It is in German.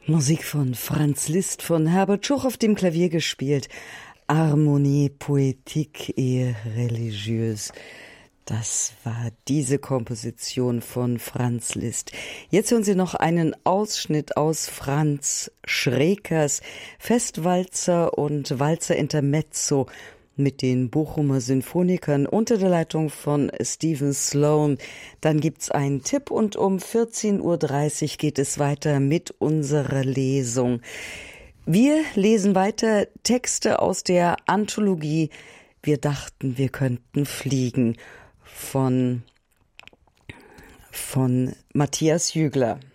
Musik von Franz Liszt, von Herbert Schuch auf dem Klavier gespielt. Harmonie poétique et religieuse. Das war diese Komposition von Franz Liszt. Jetzt hören Sie noch einen Ausschnitt aus Franz Schrekers Festwalzer und Walzer Intermezzo mit den Bochumer Sinfonikern unter der Leitung von Stephen Sloan. Dann gibt's einen Tipp und um 14:30 Uhr geht es weiter mit unserer Lesung. Wir lesen weiter Texte aus der Anthologie Wir dachten, wir könnten fliegen von Matthias Jügler.